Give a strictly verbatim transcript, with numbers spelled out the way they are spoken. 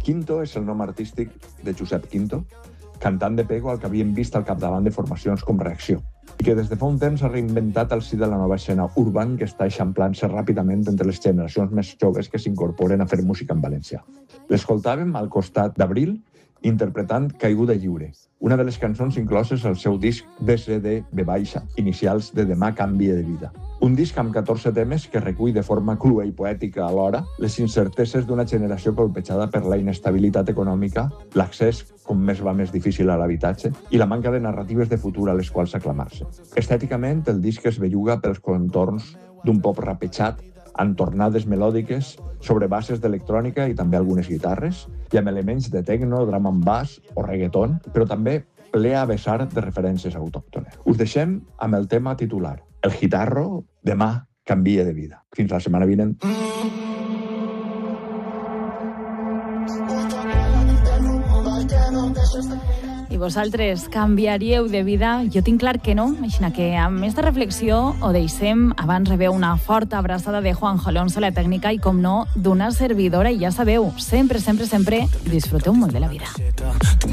Quinto és el nom artístic de Josep Quinto, cantant de pego al que havíem vist al capdavant de formacions com Reacció, i que des de fa un temps ha reinventat el si de la nova escena urban que està eixamplant-se ràpidament entre les generacions més joves que s'incorporen a fer música en valencià. L'escoltàvem al costat d'Abril, interpretant Caiguda lliure, una de les cançons incloses al seu disc D C D B baixa, inicials de Demà canvie de vida. Un disc amb catorze temes que recull de forma crua i poètica alhora les incerteses d'una generació colpejada per la inestabilitat econòmica, l'accés com més va més difícil a l'habitatge i la manca de narratives de futur a les quals aclamar-se. Estèticament, el disc es belluga pels contorns d'un pop rapejat amb tornades melòdiques sobre bases d'electrònica i també algunes guitarres, i amb elements de techno, drum and bass o reggaeton, però també ple a vessar de referències autòctones. Us deixem amb el tema titular, El Gitarro, Demà canvia de vida. Fins la setmana vinent. I vosaltres canviaríeu de vida? Jo tinc clar que no, així que amb més de reflexió ho deixem. Abans rebeu una forta abraçada de Juan Alonso a la tècnica i, com no, d'una servidora. I ja sabeu, sempre, sempre, sempre disfruteu molt de la vida.